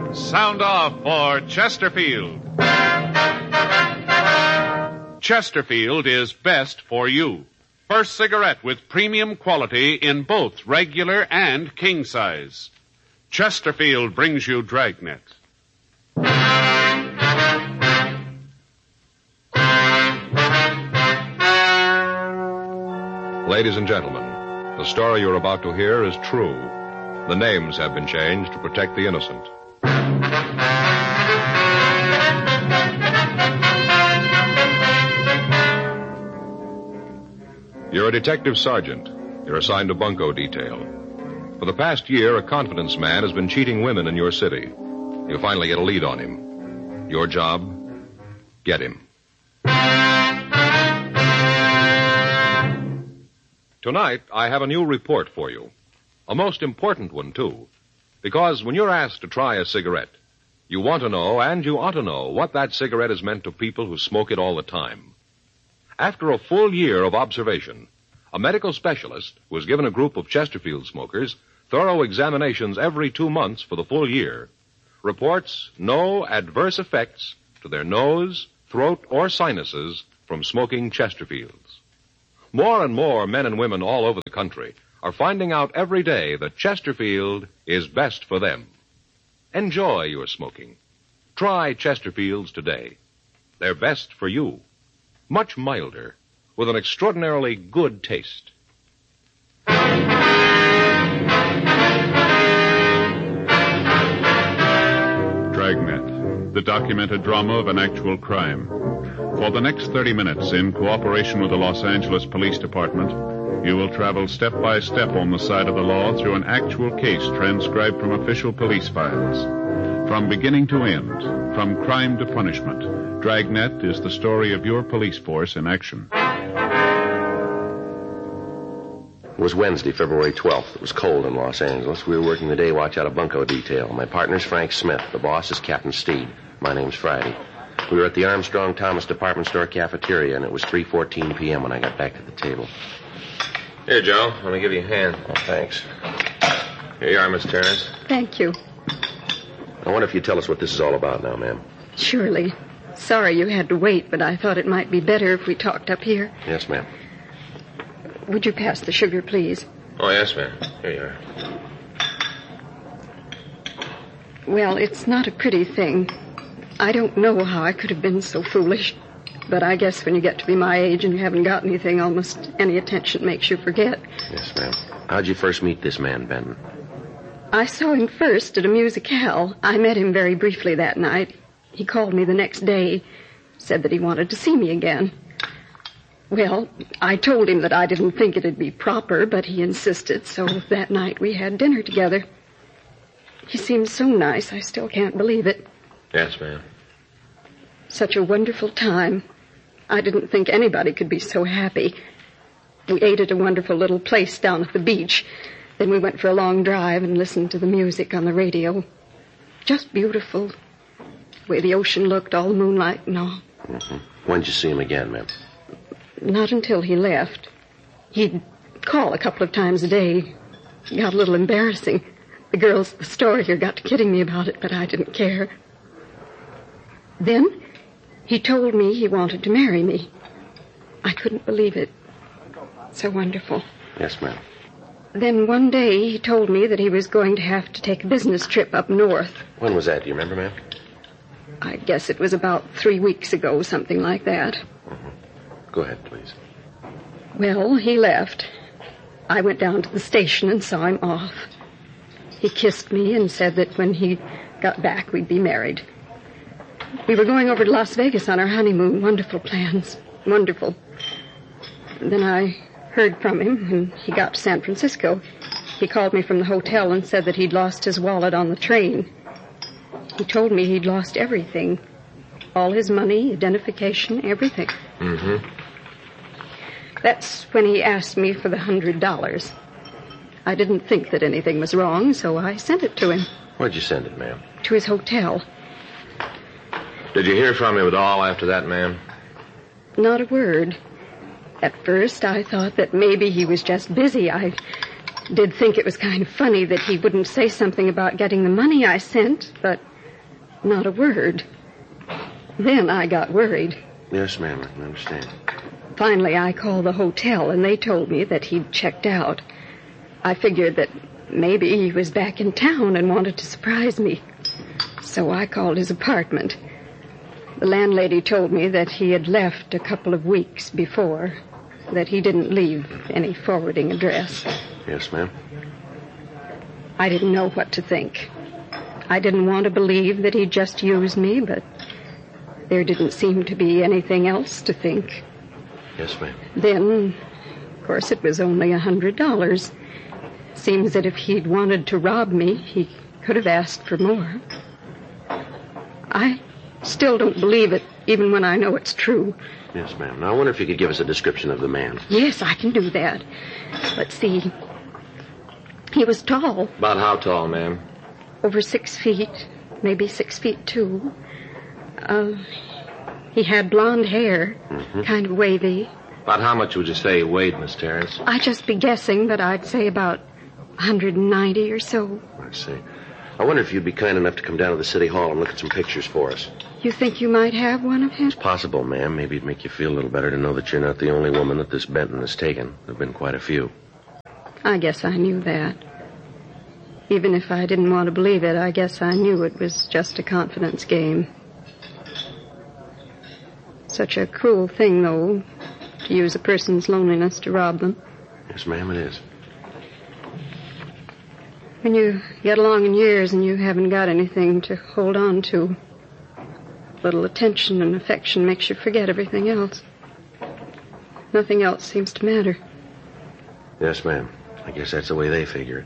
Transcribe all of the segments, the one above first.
Sound off for Chesterfield. Chesterfield is best for you. First cigarette with premium quality in both regular and king size. Chesterfield brings you Dragnet. Ladies and gentlemen, the story you're about to hear is true. The names have been changed to protect the innocent. You're a detective sergeant. You're assigned to bunco detail. For the past year, a confidence man has been cheating women in your city. You finally get a lead on him. Your job, get him. Tonight, I have a new report for you. A most important one, too. Because when you're asked to try a cigarette, you want to know, and you ought to know, what that cigarette has meant to people who smoke it all the time. After a full year of observation, a medical specialist who has given a group of Chesterfield smokers thorough examinations every 2 months for the full year reports no adverse effects to their nose, throat, or sinuses from smoking Chesterfields. More and more men and women all over the country are finding out every day that Chesterfield is best for them. Enjoy your smoking. Try Chesterfields today. They're best for you. Much milder, with an extraordinarily good taste. Dragnet, the documented drama of an actual crime. For the next 30 minutes, in cooperation with the Los Angeles Police Department, you will travel step by step on the side of the law through an actual case transcribed from official police files. From beginning to end, from crime to punishment, Dragnet is the story of your police force in action. It was Wednesday, February 12th. It was cold in Los Angeles. We were working the day watch out of bunco detail. My partner's Frank Smith. The boss is Captain Steed. My name's Friday. We were at the Armstrong Thomas department store cafeteria, and it was 3:14 p.m. when I got back to the table. Here, Joe. Let me give you a hand. Oh, thanks. Here you are, Miss Terrence. Thank you. I wonder if you'd tell us what this is all about now, ma'am. Surely. Sorry you had to wait, but I thought it might be better if we talked up here. Yes, ma'am. Would you pass the sugar, please? Oh, yes, ma'am. Here you are. Well, it's not a pretty thing. I don't know how I could have been so foolish. But I guess when you get to be my age and you haven't got anything, almost any attention makes you forget. Yes, ma'am. How'd you first meet this man, Benton? I saw him first at a musicale. I met him very briefly that night. He called me the next day, said that he wanted to see me again. Well, I told him that I didn't think it'd be proper, but he insisted, so that night we had dinner together. He seemed so nice, I still can't believe it. Yes, ma'am. Such a wonderful time. I didn't think anybody could be so happy. We ate at a wonderful little place down at the beach. Then we went for a long drive and listened to the music on the radio. Just beautiful. The way the ocean looked, all the moonlight and all. Mm-hmm. When'd you see him again, ma'am? Not until he left. He'd call a couple of times a day. It got a little embarrassing. The girls at the store here got to kidding me about it, but I didn't care. Then he told me he wanted to marry me. I couldn't believe it. So wonderful. Yes, ma'am. Then one day he told me that he was going to have to take a business trip up north. When was that? Do you remember, ma'am? I guess it was about 3 weeks ago, something like that. Mm-hmm. Go ahead, please. Well, he left. I went down to the station and saw him off. He kissed me and said that when he got back, we'd be married. We were going over to Las Vegas on our honeymoon. Wonderful plans. Wonderful. Then I heard from him when he got to San Francisco. He called me from the hotel and said that he'd lost his wallet on the train. He told me he'd lost everything. All his money, identification, everything. Mm-hmm. That's when he asked me for the $100. I didn't think that anything was wrong, so I sent it to him. Where'd you send it, ma'am? To his hotel. Did you hear from him at all after that, ma'am? Not a word. At first, I thought that maybe he was just busy. I did think it was kind of funny that he wouldn't say something about getting the money I sent, but Not a word. Then I got worried. Yes, ma'am, I can understand. Finally, I called the hotel, and they told me that he'd checked out. I figured that maybe he was back in town and wanted to surprise me. So I called his apartment. The landlady told me that he had left a couple of weeks before, that he didn't leave any forwarding address. Yes, ma'am. I didn't know what to think. I didn't want to believe that he just used me, but there didn't seem to be anything else to think. Yes, ma'am. Then, of course, it was only $100. Seems that if he'd wanted to rob me, he could have asked for more. I still don't believe it, even when I know it's true. Yes, ma'am. Now, I wonder if you could give us a description of the man. Yes, I can do that. Let's see. He was tall, About how tall, ma'am? over 6 feet, maybe 6 feet 2. He had blonde hair, kind of wavy. About how much would you say he weighed, Miss Terrence? I'd just be guessing, but I'd say about 190 or so. I see. I wonder if you'd be kind enough to come down to the city hall and look at some pictures for us. You think you might have one of him? It's possible, ma'am. Maybe it'd make you feel a little better to know that you're not the only woman that this Benton has taken. There have been quite a few. I guess I knew that. Even if I didn't want to believe it, I guess I knew it was just a confidence game. Such a cruel thing, though, to use a person's loneliness to rob them. Yes, ma'am, it is. When you get along in years and you haven't got anything to hold on to, little attention and affection makes you forget everything else. Nothing else seems to matter. Yes, ma'am. I guess that's the way they figure it.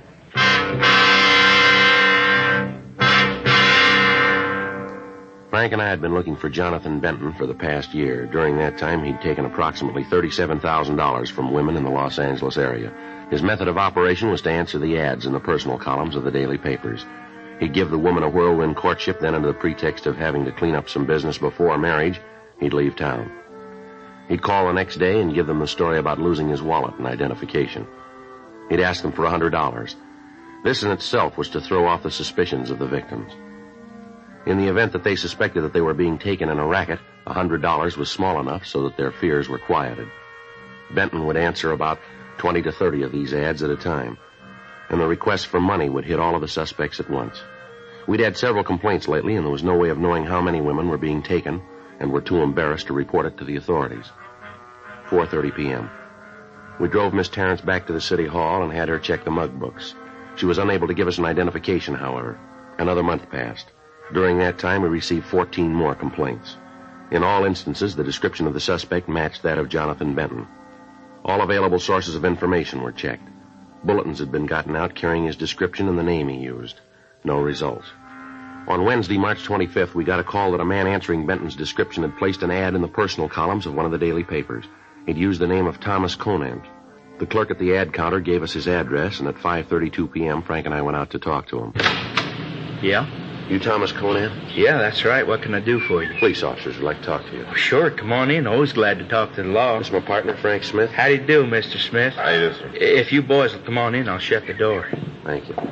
Frank and I had been looking for Jonathan Benton for the past year. During that time, he'd taken approximately $37,000 from women in the Los Angeles area. His method of operation was to answer the ads in the personal columns of the daily papers. He'd give the woman a whirlwind courtship, then under the pretext of having to clean up some business before marriage, he'd leave town. He'd call the next day and give them the story about losing his wallet and identification. He'd ask them for $100. This in itself was to throw off the suspicions of the victims. In the event that they suspected that they were being taken in a racket, $100 was small enough so that their fears were quieted. Benton would answer about 20 to 30 of these ads at a time, and the requests for money would hit all of the suspects at once. We'd had several complaints lately, and there was no way of knowing how many women were being taken and were too embarrassed to report it to the authorities. 4:30 p.m. We drove Miss Terrence back to the city hall and had her check the mug books. She was unable to give us an identification, however. Another month passed. During that time, we received 14 more complaints. In all instances, the description of the suspect matched that of Jonathan Benton. All available sources of information were checked. Bulletins had been gotten out carrying his description and the name he used. No results. On Wednesday, March 25th, we got a call that a man answering Benton's description had placed an ad in the personal columns of one of the daily papers. He'd used the name of Thomas Conant. The clerk at the ad counter gave us his address, and at 5:32 p.m., Frank and I went out to talk to him. Yeah? You Thomas Conant? Yeah, that's right. What can I do for you? Police officers would like to talk to you. Oh, sure, come on in. Always glad to talk to the law. This is my partner, Frank Smith. How do you do, Mr. Smith? How you do, sir? If you boys will come on in, I'll shut the door. Thank you.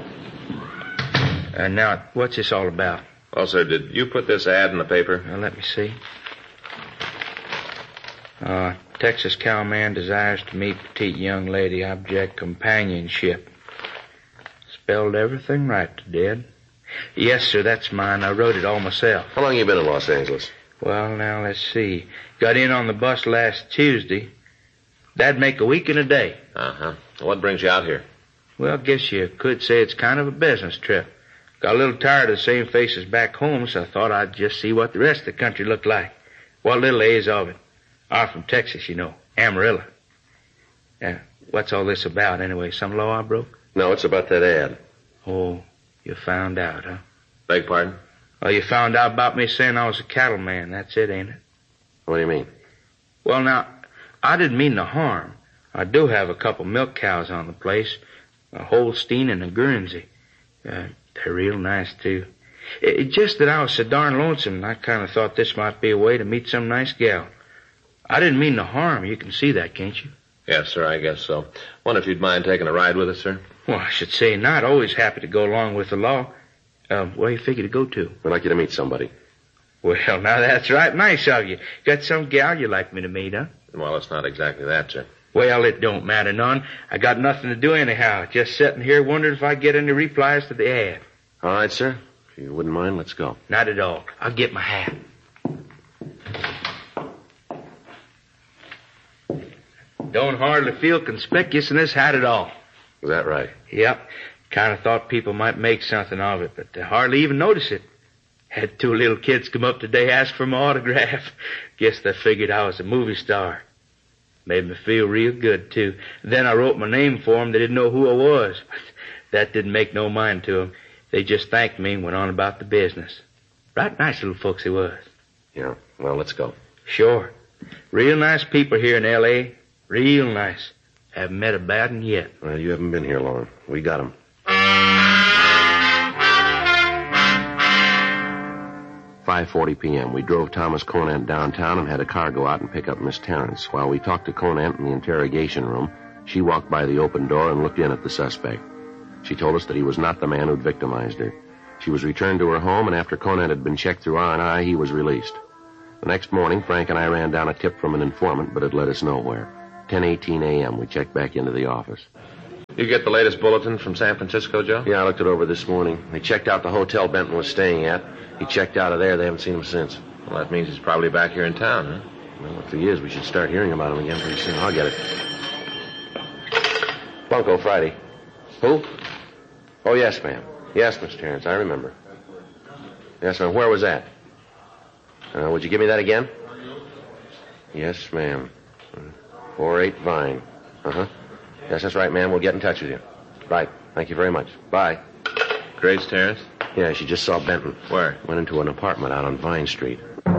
Now, what's this all about? Well, sir, did you put this ad in the paper? Let me see. Texas cowman desires to meet petite young lady, object companionship. Spelled everything right to dead. Yes, sir, that's mine. I wrote it all myself. How long you been in Los Angeles? Well, now, let's see. Got in on the bus last Tuesday. That'd make a week and a day. Uh-huh. What brings you out here? Well, guess you could say it's kind of a business trip. Got a little tired of the same faces back home, so I thought I'd just see what the rest of the country looked like. What little there is of it. I'm from Texas, you know. Amarillo. What's all this about, anyway? Some law I broke? No, it's about that ad. Oh, you found out, huh? Beg pardon? Oh, you found out about me saying I was a cattleman. That's it, ain't it? What do you mean? Well, now, I didn't mean no harm. I do have a couple milk cows on the place, a Holstein and a Guernsey. They're real nice, too. It's just that I was so darn lonesome, and I kind of thought this might be a way to meet some nice gal. I didn't mean no harm. You can see that, can't you? Yes, sir, I guess so. Wonder if you'd mind taking a ride with us, sir? Well, I should say not. Always happy to go along with the law. Where you figure to go to? We'd like you to meet somebody. Well, now that's right nice of you. Got some gal you'd like me to meet, huh? Well, it's not exactly that, sir. Well, it don't matter none. I got nothing to do anyhow. Just sitting here wondering if I get any replies to the ad. All right, sir. If you wouldn't mind, let's go. Not at all. I'll get my hat. Don't hardly feel conspicuous in this hat at all. Is that right? Yep. Kind of thought people might make something of it, but they hardly even notice it. Had 2 little kids come up today, ask for my autograph. Guess they figured I was a movie star. Made me feel real good, too. Then I wrote my name for them. They didn't know who I was. But that didn't make no mind to them. They just thanked me and went on about the business. Right nice little folks they was. Yeah. Well, let's go. Sure. Real nice people here in L.A. Real nice. Haven't met a bad one yet. Well, you haven't been here long. We got 'em. 5:40 p.m. We drove Thomas Conant downtown and had a car go out and pick up Miss Terrence. While we talked to Conant in the interrogation room, she walked by the open door and looked in at the suspect. She told us that he was not the man who'd victimized her. She was returned to her home, and after Conant had been checked through R&I, he was released. The next morning, Frank and I ran down a tip from an informant, but it led us nowhere. 10:18 a.m., we checked back into the office. You get the latest bulletin from San Francisco, Joe? Yeah, I looked it over this morning. They checked out the hotel Benton was staying at. He checked out of there. They haven't seen him since. Well, that means he's probably back here in town, huh? Well, if he is, we should start hearing about him again pretty soon. I'll get it. Bunko, Friday. Who? Oh, yes, ma'am. Yes, Miss Terrence, I remember. Yes, ma'am. Where was that? Would you give me that again? Yes, ma'am. 48 Vine. Uh-huh. Yes, that's right, ma'am. We'll get in touch with you. Right. Thank you very much. Bye. Grace Terrence? Yeah, she just saw Benton. Where? Went into an apartment out on Vine Street.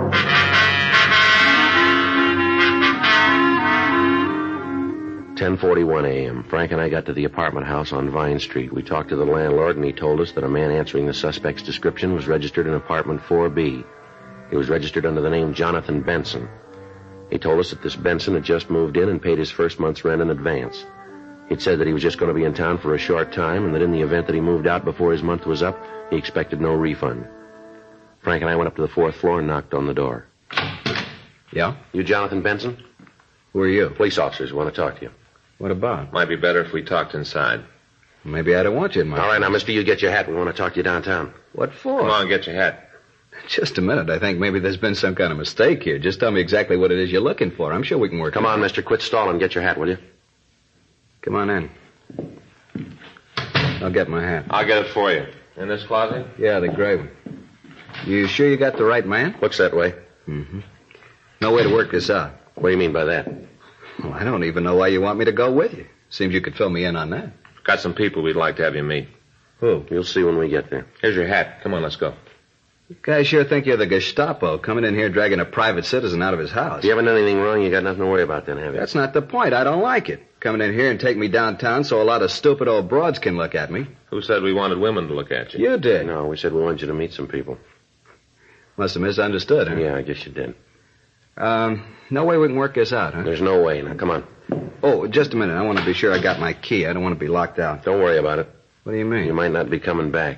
10:41 a.m. Frank and I got to the apartment house on Vine Street. We talked to the landlord, and he told us that a man answering the suspect's description was registered in apartment 4B. He was registered under the name Jonathan Benson. He told us that this Benson had just moved in and paid his first month's rent in advance. He'd said that he was just going to be in town for a short time, and that in the event that he moved out before his month was up, he expected no refund. Frank and I went up to the 4th floor and knocked on the door. Yeah? You Jonathan Benson? Who are you? Police officers want to talk to you. What about? Might be better if we talked inside. Maybe I don't want you in my All right, now, place. mister, you get your hat. We want to talk to you downtown. What for? Come on, get your hat. Just a minute. I think maybe there's been some kind of mistake here. Just tell me exactly what it is you're looking for. I'm sure we can work Come it on, out. mister, quit stalling. Get your hat, will you? Come on in. I'll get my hat. I'll get it for you. In this closet? Yeah, the gray one. You sure you got the right man? Looks that way. Mm-hmm. No way to work this out. What do you mean by that? Well, I don't even know why you want me to go with you. Seems you could fill me in on that. Got some people we'd like to have you meet. Who? You'll see when we get there. Here's your hat. Come on, let's go. You guys sure think you're the Gestapo, coming in here dragging a private citizen out of his house. If you haven't done anything wrong, you got nothing to worry about then, have you? That's not the point. I don't like it. Coming in here and take me downtown so a lot of stupid old broads can look at me. Who said we wanted women to look at you? You did. No, we said we wanted you to meet some people. Must have misunderstood, huh? Yeah, I guess you did. No way we can work this out, huh? There's no way. Now, come on. Oh, just a minute. I want to be sure I got my key. I don't want to be locked out. Don't worry about it. What do you mean? You might not be coming back.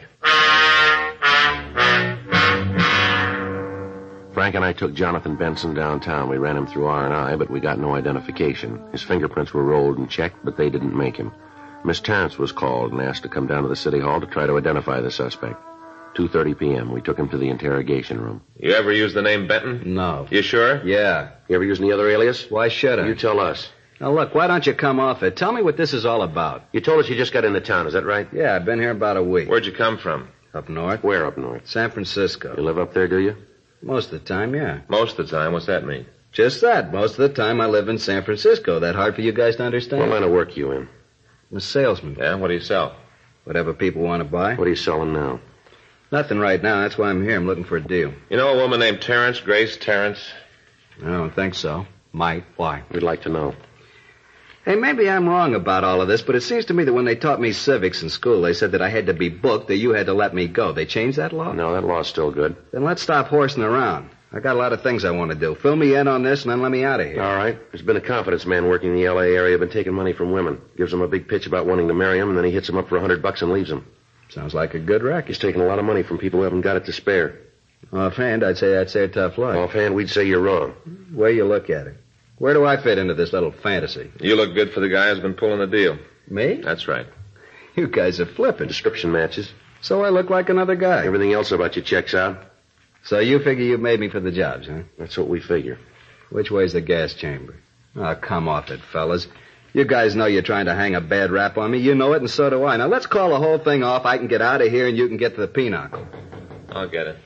Frank and I took Jonathan Benson downtown. We ran him through R&I, but we got no identification. His fingerprints were rolled and checked, but they didn't make him. Miss Terrence was called and asked to come down to the city hall to try to identify the suspect. 2:30 p.m. We took him to the interrogation room. You ever use the name Benton? No. You sure? Yeah. You ever use any other alias? Why should I? You tell us. Now, look, why don't you come off it? Tell me what this is all about. You told us you just got into town, is that right? Yeah, I've been here about a week. Where'd you come from? Up north. Where up north? San Francisco. You live up there, do you? Most of the time, yeah. Most of the time. What's that mean? Just that. Most of the time I live in San Francisco. That hard for you guys to understand? What line of work you in? I'm a salesman. Yeah, what do you sell? Whatever people want to buy. What are you selling now? Nothing right now. That's why I'm here. I'm looking for a deal. You know a woman named Terrence, Grace Terrence? I don't think so. Might. Why? We'd like to know. Hey, maybe I'm wrong about all of this, but it seems to me that when they taught me civics in school, they said that I had to be booked, that you had to let me go. They changed that law? No, that law's still good. Then let's stop horsing around. I got a lot of things I want to do. Fill me in on this and then let me out of here. All right. There's been a confidence man working in the L.A. area, been taking money from women. Gives them a big pitch about wanting to marry him, and then he hits them up for $100 and leaves them. Sounds like a good racket. He's taking a lot of money from people who haven't got it to spare. Offhand, I'd say a tough luck. Offhand, we'd say you're wrong. Way you look at it. Where do I fit into this little fantasy? You look good for the guy who's been pulling the deal. Me? That's right. You guys are flipping. Description matches. So I look like another guy. Everything else about you checks out. So you figure you've made me for the jobs, huh? That's what we figure. Which way's the gas chamber? Oh, come off it, fellas. You guys know you're trying to hang a bad rap on me. You know it, and so do I. Now, let's call the whole thing off. I can get out of here, and you can get to the pinochle. I'll get it.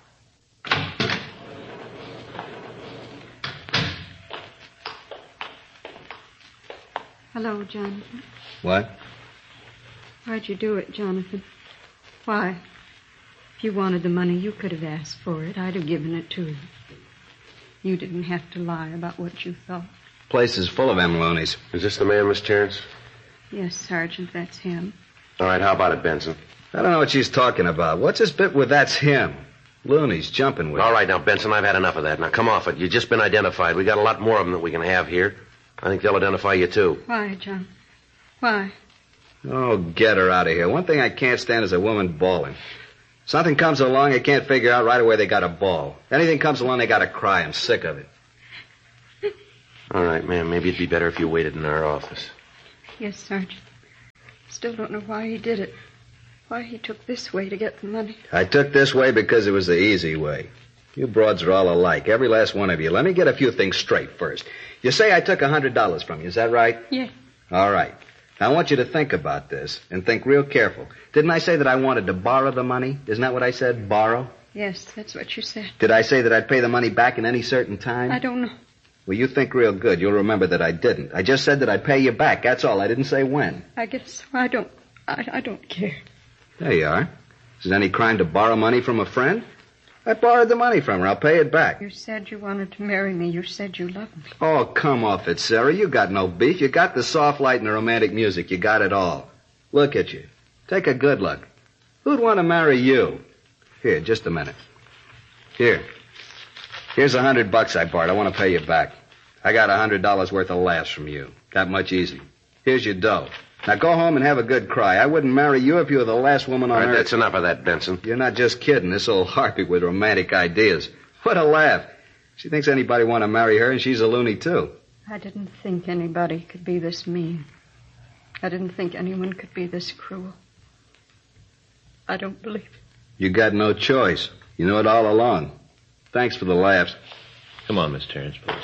Hello, Jonathan. What? Why'd you do it, Jonathan? Why? If you wanted the money, you could have asked for it. I'd have given it to you. You didn't have to lie about what you thought. Place is full of them loonies. Is this the man, Miss Terrence? Yes, Sergeant, that's him. All right, how about it, Benson? I don't know what she's talking about. What's this bit with that's him? Loonies jumping with All right, now, Benson, I've had enough of that. Now, come off it. You've just been identified. We got a lot more of them that we can have here. I think they'll identify you, too. Why, John? Why? Oh, get her out of here. One thing I can't stand is a woman bawling. Something comes along, I can't figure out right away they got to bawl. Anything comes along, they got to cry. I'm sick of it. All right, ma'am, maybe it'd be better if you waited in our office. Yes, Sergeant. Still don't know why he did it. Why he took this way to get the money. I took this way because it was the easy way. You broads are all alike, every last one of you. Let me get a few things straight first. You say I took $100 from you, is that right? Yeah. All right. Now, I want you to think about this, and think real careful. Didn't I say that I wanted to borrow the money? Isn't that what I said, borrow? Yes, that's what you said. Did I say that I'd pay the money back in any certain time? I don't know. Well, you think real good. You'll remember that I didn't. I just said that I'd pay you back, that's all. I didn't say when. I guess I don't care. There you are. Is it any crime to borrow money from a friend? I borrowed the money from her. I'll pay it back. You said you wanted to marry me. You said you loved me. Oh, come off it, Sarah. You got no beef. You got the soft light and the romantic music. You got it all. Look at you. Take a good look. Who'd want to marry you? Here, just a minute. Here. Here's $100 I borrowed. I want to pay you back. I got $100 worth of laughs from you. That much easy. Here's your dough. Now go home and have a good cry. I wouldn't marry you if you were the last woman on All right, earth. that's enough of that, Benson. You're not just kidding. This old harpy with romantic ideas. What a laugh. She thinks anybody want to marry her, and she's a loony, too. I didn't think anybody could be this mean. I didn't think anyone could be this cruel. I don't believe it. You got no choice. You knew it all along. Thanks for the laughs. Come on, Miss Terrence, please.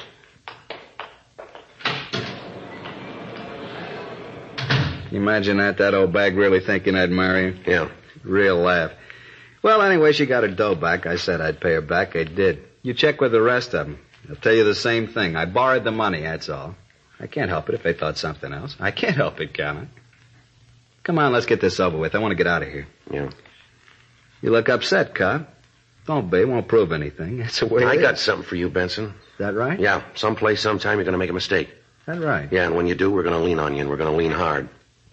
Can you imagine that old bag really thinking I'd marry her? Yeah. Real laugh. Well, anyway, she got her dough back. I said I'd pay her back. I did. You check with the rest of them. They'll tell you the same thing. I borrowed the money, that's all. I can't help it if they thought something else. I can't help it, can I? Come on, let's get this over with. I want to get out of here. Yeah. You look upset, Cobb. Don't be. It won't prove anything. That's the way it I is. got something for you, Benson. Is that right? Yeah, someplace, sometime, you're going to make a mistake. Is that right? Yeah, and when you do, we're going to lean on you, and we're going to lean hard.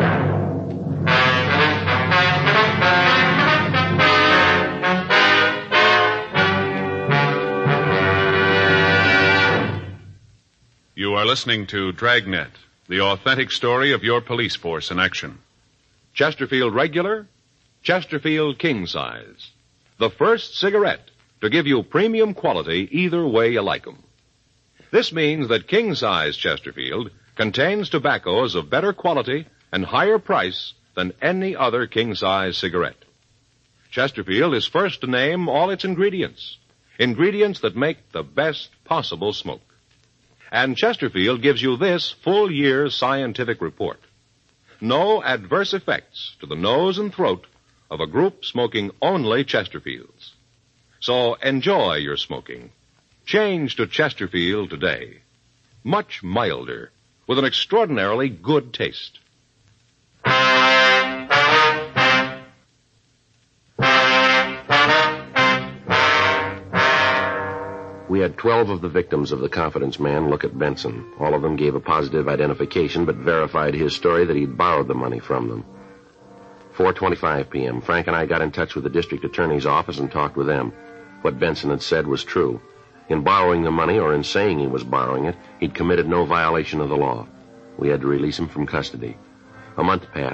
You are listening to Dragnet, the authentic story of your police force in action. Chesterfield Regular, Chesterfield King Size. The first cigarette to give you premium quality either way you like 'em. This means that King Size Chesterfield contains tobaccos of better quality and higher price than any other king size cigarette. Chesterfield is first to name all its ingredients that make the best possible smoke. And Chesterfield gives you this full year's scientific report. No adverse effects to the nose and throat of a group smoking only Chesterfields. So enjoy your smoking. Change to Chesterfield today. Much milder, with an extraordinarily good taste. We had 12 of the victims of the confidence man look at Benson. All of them gave a positive identification, but verified his story that he'd borrowed the money from them. 4:25 p.m., Frank and I got in touch with the district attorney's office and talked with them. What Benson had said was true. In borrowing the money, or in saying he was borrowing it, he'd committed no violation of the law. We had to release him from custody. A month passed.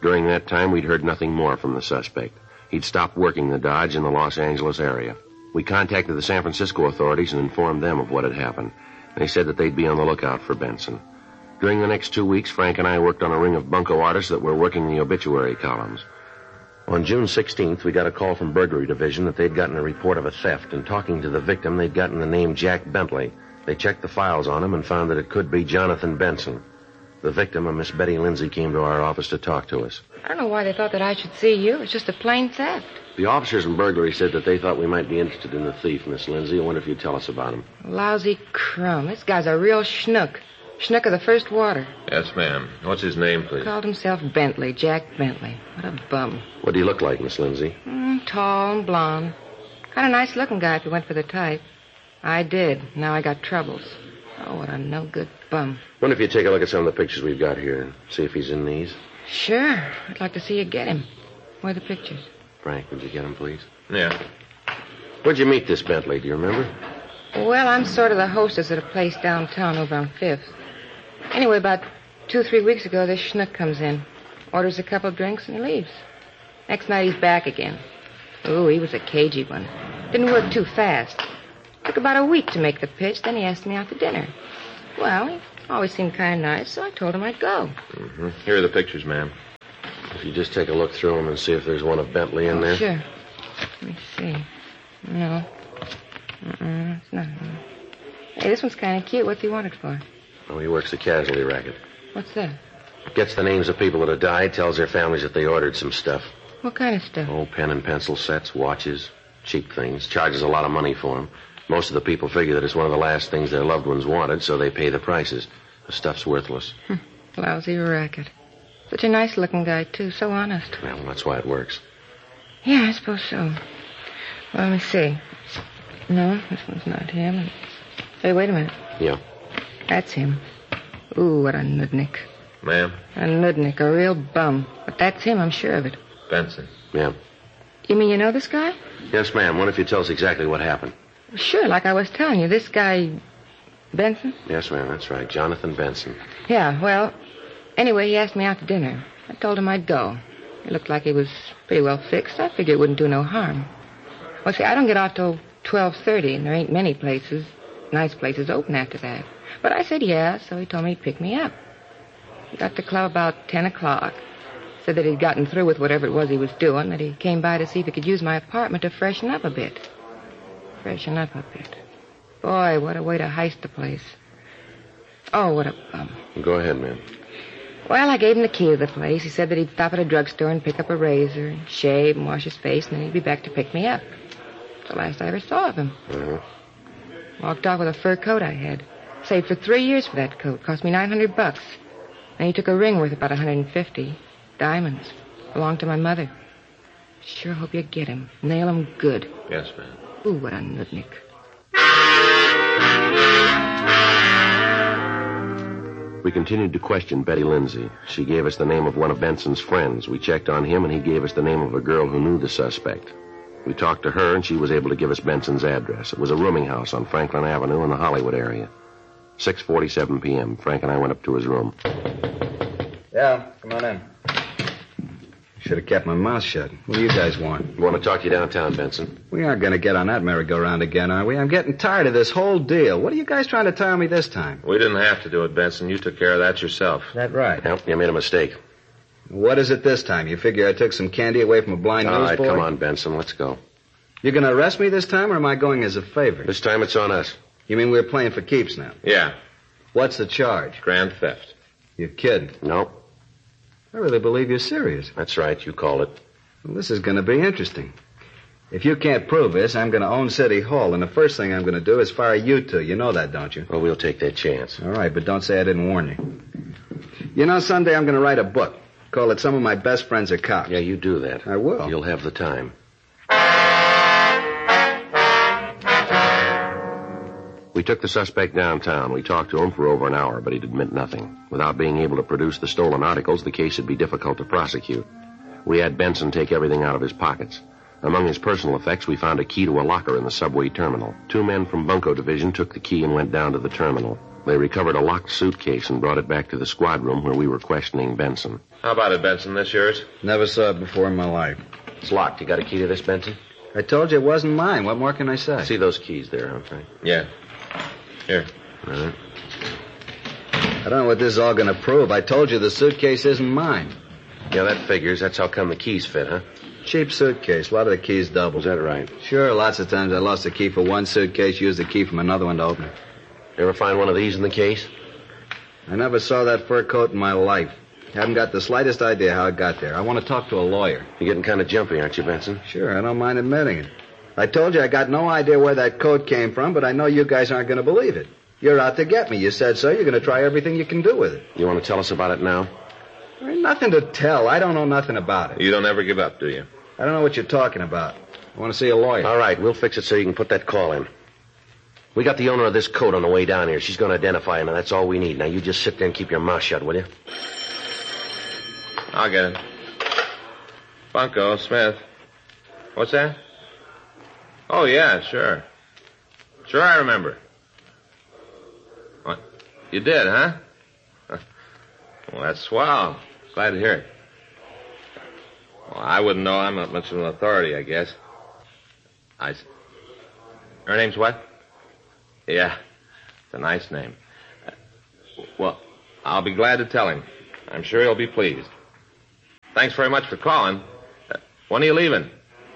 During that time, we'd heard nothing more from the suspect. He'd stopped working the Dodge in the Los Angeles area. We contacted the San Francisco authorities and informed them of what had happened. They said that they'd be on the lookout for Benson. During the next 2 weeks, Frank and I worked on a ring of bunco artists that were working the obituary columns. On June 16th, we got a call from Burglary Division that they'd gotten a report of a theft, and talking to the victim, they'd gotten the name Jack Bentley. They checked the files on him and found that it could be Jonathan Benson. The victim, a Miss Betty Lindsay, came to our office to talk to us. I don't know why they thought that I should see you. It's just a plain theft. The officers in burglary said that they thought we might be interested in the thief, Miss Lindsay. I wonder if you'd tell us about him. Lousy crumb. This guy's a real schnook. Schnook of the first water. Yes, ma'am. What's his name, please? Called himself Bentley, Jack Bentley. What a bum. What do you look like, Miss Lindsay? Tall and blonde. Kind of nice-looking guy if you went for the type. I did. Now I got troubles. Oh, what a no-good bum. Wonder if you'd take a look at some of the pictures we've got here and see if he's in these. Sure. I'd like to see you get him. Where are the pictures? Frank, would you get him, please? Yeah. Where'd you meet this Bentley? Do you remember? Well, I'm sort of the hostess at a place downtown over on 5th. Anyway, about 2 or 3 weeks ago, this schnook comes in, orders a couple of drinks, and leaves. Next night, he's back again. Ooh, he was a cagey one. Didn't work too fast. Took about a week to make the pitch, then he asked me out to dinner. Well, he always seemed kind of nice, so I told him I'd go. Mm-hmm. Here are the pictures, ma'am. If you just take a look through them and see if there's one of Bentley in there. Sure. Let me see. No. It's not. Hey, this one's kind of cute. What's he wanted for? Oh, he works the casualty racket. What's that? Gets the names of people that have died, tells their families that they ordered some stuff. What kind of stuff? Oh, pen and pencil sets, watches, cheap things. Charges a lot of money for them. Most of the people figure that it's one of the last things their loved ones wanted, so they pay the prices. The stuff's worthless. Lousy racket. Such a nice-looking guy, too. So honest. Well, that's why it works. Yeah, I suppose so. Well, let me see. No, this one's not him. Hey, wait a minute. Yeah. That's him. Ooh, what a nudnik. Ma'am? A nudnik, a real bum. But that's him, I'm sure of it. Benson. Yeah. You mean you know this guy? Yes, ma'am. Wonder if you tell us exactly what happened. Sure, like I was telling you. This guy, Benson? Yes, ma'am, that's right. Jonathan Benson. Yeah, well, anyway, he asked me out to dinner. I told him I'd go. It looked like he was pretty well fixed. I figured it wouldn't do no harm. Well, see, I don't get off till 12:30, and there ain't many places, nice places, open after that. But I said yeah, so he told me he'd pick me up. He got to the club about 10 o'clock. Said that he'd gotten through with whatever it was he was doing, that he came by to see if he could use my apartment to freshen up a bit. Freshen up a bit. Boy, what a way to heist the place. Oh, what a bum. Go ahead, ma'am. Well, I gave him the key to the place. He said that he'd stop at a drugstore and pick up a razor and shave and wash his face, and then he'd be back to pick me up. It's the last I ever saw of him. Uh-huh. Walked off with a fur coat I had. Saved for 3 years for that coat. Cost me $900. And he took a ring worth about $150. Diamonds. Belonged to my mother. Sure hope you get him. Nail him good. Yes, ma'am. Ooh, what a nudnik. We continued to question Betty Lindsay. She gave us the name of one of Benson's friends. We checked on him, and he gave us the name of a girl who knew the suspect. We talked to her, and she was able to give us Benson's address. It was a rooming house on Franklin Avenue in the Hollywood area. 6:47 p.m. Frank and I went up to his room. Yeah, come on in. Should have kept my mouth shut. What do you guys want? We want to talk to you downtown, Benson. We aren't going to get on that merry-go-round again, are we? I'm getting tired of this whole deal. What are you guys trying to tell me this time? We didn't have to do it, Benson. You took care of that yourself. Is that right? Yep, you made a mistake. What is it this time? You figure I took some candy away from a blind All newsboy? right, come on, Benson. Let's go. You're going to arrest me this time, or am I going as a favor? This time it's on us. You mean we're playing for keeps now? Yeah. What's the charge? Grand theft. You're kidding. No, I really believe you're serious. that's right. You called it. Well, this is going to be interesting. If you can't prove this, I'm going to own City Hall, and the first thing I'm going to do is fire you two. You know that, don't you? Well, we'll take that chance. All right, but don't say I didn't warn you. You know, someday I'm going to write a book. Call it Some of My Best Friends Are Cops. Yeah, you do that. I will. You'll have the time. We took the suspect downtown. We talked to him for over an hour, but he'd admit nothing. Without being able to produce the stolen articles, the case would be difficult to prosecute. We had Benson take everything out of his pockets. Among his personal effects, we found a key to a locker in the subway terminal. 2 men from Bunco Division took the key and went down to the terminal. They recovered a locked suitcase and brought it back to the squad room where we were questioning Benson. How about it, Benson? This yours? Never saw it before in my life. It's locked. You got a key to this, Benson? I told you it wasn't mine. What more can I say? See those keys there, huh, Frank? Yeah. Here. All right. I don't know what this is all going to prove. I told you the suitcase isn't mine. Yeah, that figures. That's how come the keys fit, huh? Cheap suitcase. A lot of the keys double. Is that right? Sure, lots of times I lost a key for one suitcase, used the key from another one to open it. You ever find one of these in the case? I never saw that fur coat in my life. Haven't got the slightest idea how it got there. I want to talk to a lawyer. You're getting kind of jumpy, aren't you, Benson? Sure, I don't mind admitting it. I told you I got no idea where that coat came from, but I know you guys aren't going to believe it. You're out to get me. You said so. You're going to try everything you can do with it. You want to tell us about it now? There ain't nothing to tell. I don't know nothing about it. You don't ever give up, do you? I don't know what you're talking about. I want to see a lawyer. All right, we'll fix it so you can put that call in. We got the owner of this coat on the way down here. She's going to identify him, and that's all we need. Now, you just sit there and keep your mouth shut, will you? I'll get it. Bunko, Smith. What's that? Oh, yeah, sure. Sure, I remember. What? You did, huh? Well, that's swell. Glad to hear it. Well, I wouldn't know. I'm not much of an authority, I guess. Her name's what? Yeah, it's a nice name. Well, I'll be glad to tell him. I'm sure he'll be pleased. Thanks very much for calling. When are you leaving?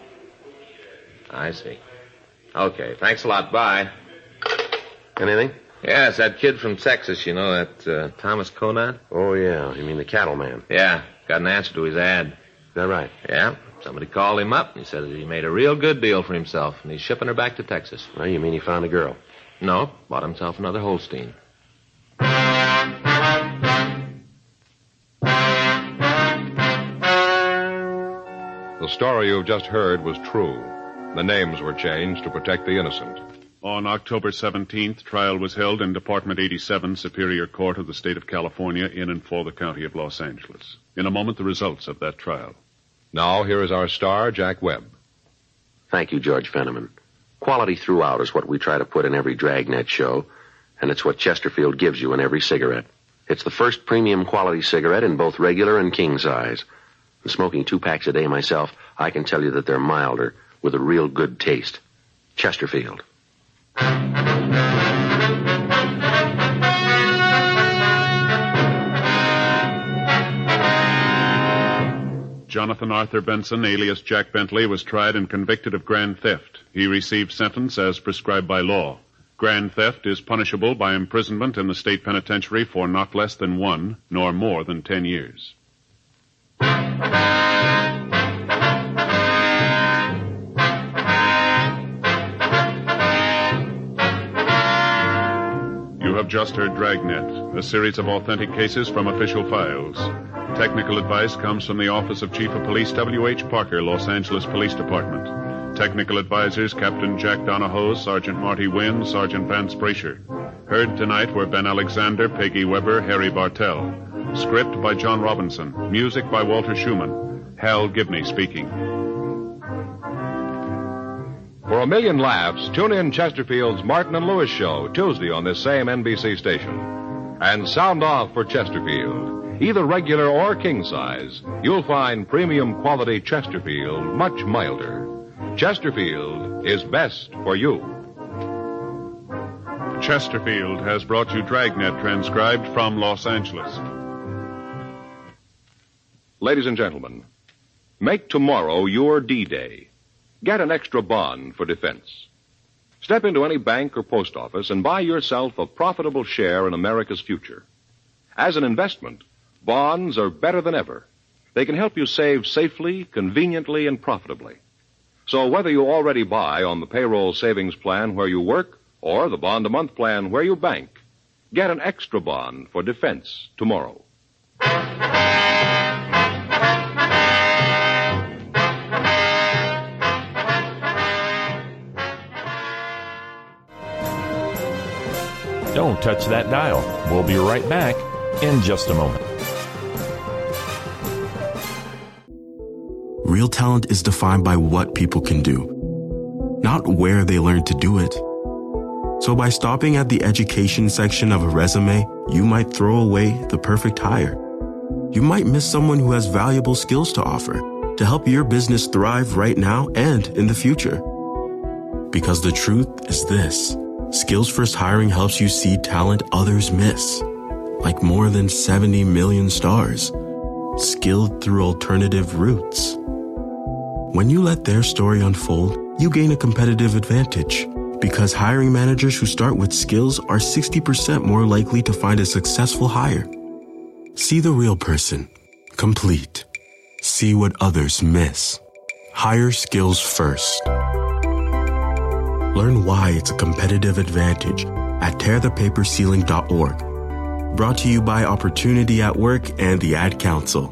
I see. Okay, thanks a lot. Bye. Anything? Yes, that kid from Texas, you know, that Thomas Conant? Oh, yeah. You mean the cattleman? Yeah, got an answer to his ad. Is that right? Yeah, somebody called him up and he said that he made a real good deal for himself, and he's shipping her back to Texas. Well, you mean he found a girl? No, bought himself another Holstein. The story you've just heard was true. The names were changed to protect the innocent. On October 17th, trial was held in Department 87, Superior Court of the State of California, in and for the County of Los Angeles. In a moment, the results of that trial. Now, here is our star, Jack Webb. Thank you, George Fenneman. Quality throughout is what we try to put in every Dragnet show, and it's what Chesterfield gives you in every cigarette. It's the first premium quality cigarette in both regular and king size. And smoking 2 packs a day myself, I can tell you that they're milder, with a real good taste. Chesterfield. Jonathan Arthur Benson, alias Jack Bentley, was tried and convicted of grand theft. He received sentence as prescribed by law. Grand theft is punishable by imprisonment in the state penitentiary for not less than 1, nor more than 10 years. You have just heard Dragnet, a series of authentic cases from official files. Technical advice comes from the Office of Chief of Police W.H. Parker, Los Angeles Police Department. Technical advisors Captain Jack Donahoe, Sergeant Marty Wynn, Sergeant Vance Brasher. Heard tonight were Ben Alexander, Peggy Weber, Harry Bartell. Script by John Robinson. Music by Walter Schumann. Hal Gibney speaking. For a million laughs, tune in Chesterfield's Martin and Lewis Show, Tuesday on this same NBC station. And sound off for Chesterfield. Either regular or king size, you'll find premium quality Chesterfield much milder. Chesterfield is best for you. Chesterfield has brought you Dragnet, transcribed from Los Angeles. Ladies and gentlemen, make tomorrow your D-Day. Get an extra bond for defense. Step into any bank or post office and buy yourself a profitable share in America's future. As an investment, bonds are better than ever. They can help you save safely, conveniently, and profitably. So whether you already buy on the payroll savings plan where you work or the bond-a-month plan where you bank, get an extra bond for defense tomorrow. Don't touch that dial. We'll be right back in just a moment. Real talent is defined by what people can do, not where they learn to do it. So by stopping at the education section of a resume, you might throw away the perfect hire. You might miss someone who has valuable skills to offer to help your business thrive right now and in the future. Because the truth is this: Skills First Hiring helps you see talent others miss, like more than 70 million stars, skilled through alternative routes. When you let their story unfold, you gain a competitive advantage, because hiring managers who start with skills are 60% more likely to find a successful hire. See the real person, complete. See what others miss. Hire skills first. Learn why it's a competitive advantage at tearthepaperceiling.org. Brought to you by Opportunity at Work and the Ad Council.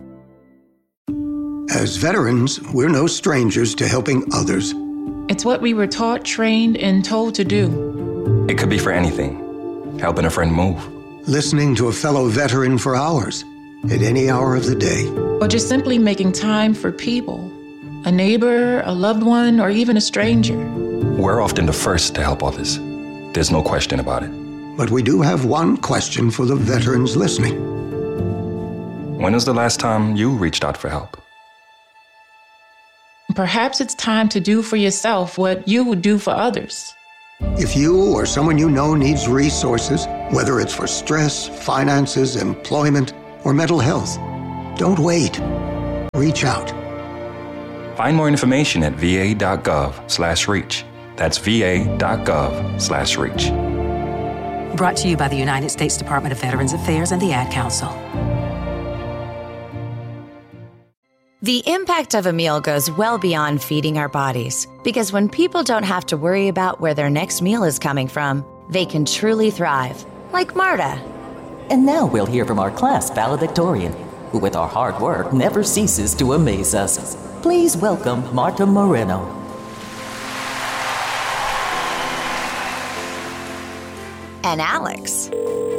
As veterans, we're no strangers to helping others. It's what we were taught, trained, and told to do. It could be for anything. Helping a friend move. Listening to a fellow veteran for hours, at any hour of the day. Or just simply making time for people. A neighbor, a loved one, or even a stranger. We're often the first to help others. There's no question about it. But we do have one question for the veterans listening. When was the last time you reached out for help? Perhaps it's time to do for yourself what you would do for others. If you or someone you know needs resources, whether it's for stress, finances, employment, or mental health, don't wait. Reach out. Find more information at va.gov/reach. That's va.gov/reach. Brought to you by the United States Department of Veterans Affairs and the Ad Council. The impact of a meal goes well beyond feeding our bodies, because when people don't have to worry about where their next meal is coming from, they can truly thrive, like Marta. And now we'll hear from our class valedictorian, who with our hard work never ceases to amaze us. Please welcome Marta Moreno. And Alex.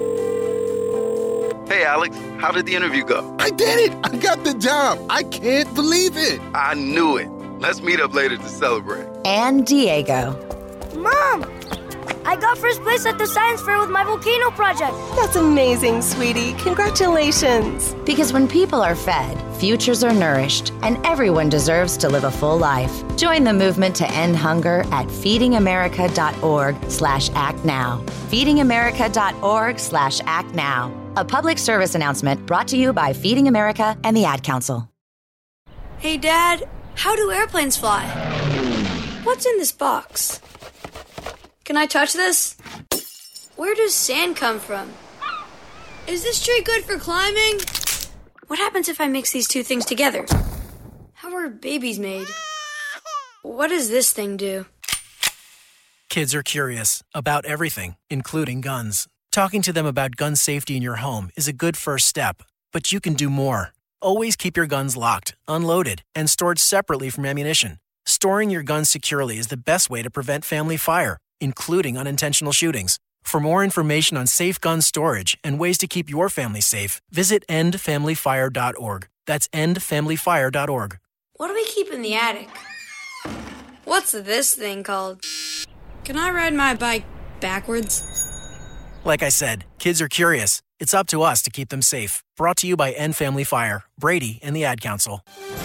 Hey, Alex, how did the interview go? I did it! I got the job! I can't believe it! I knew it. Let's meet up later to celebrate. And Diego. Mom! I got first place at the science fair with my volcano project. That's amazing, sweetie. Congratulations. Because when people are fed, futures are nourished, and everyone deserves to live a full life. Join the movement to end hunger at feedingamerica.org/actnow. feedingamerica.org/actnow. A public service announcement brought to you by Feeding America and the Ad Council. Hey, Dad, how do airplanes fly? What's in this box? Can I touch this? Where does sand come from? Is this tree good for climbing? What happens if I mix these two things together? How are babies made? What does this thing do? Kids are curious about everything, including guns. Talking to them about gun safety in your home is a good first step, but you can do more. Always keep your guns locked, unloaded, and stored separately from ammunition. Storing your guns securely is the best way to prevent family fire, including unintentional shootings. For more information on safe gun storage and ways to keep your family safe, visit endfamilyfire.org. That's endfamilyfire.org. What do we keep in the attic? What's this thing called? Can I ride my bike backwards? Like I said, kids are curious. It's up to us to keep them safe. Brought to you by End Family Fire, Brady, and the Ad Council.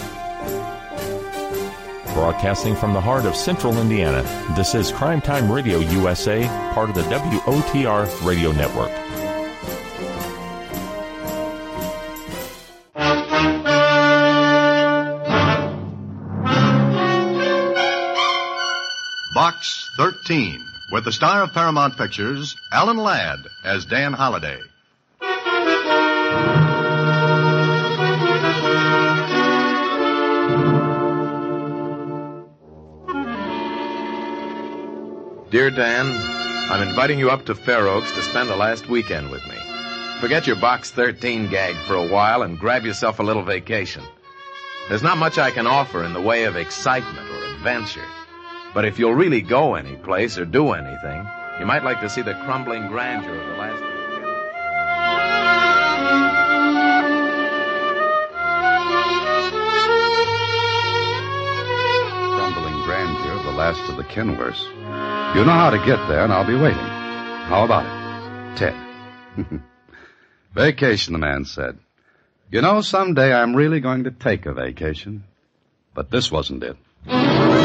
Broadcasting from the heart of Central Indiana, this is Crime Time Radio USA, part of the WOTR Radio Network. Box 13, with the star of Paramount Pictures, Alan Ladd, as Dan Holliday. Dear Dan, I'm inviting you up to Fair Oaks to spend the last weekend with me. Forget your Box 13 gag for a while and grab yourself a little vacation. There's not much I can offer in the way of excitement or adventure. But if you'll really go any place or do anything, you might like to see the crumbling grandeur of the last weekend. Crumbling grandeur here of the last of the Kenworths. You know how to get there, and I'll be waiting. How about it, Ted? Vacation, the man said. You know, someday I'm really going to take a vacation. But this wasn't it.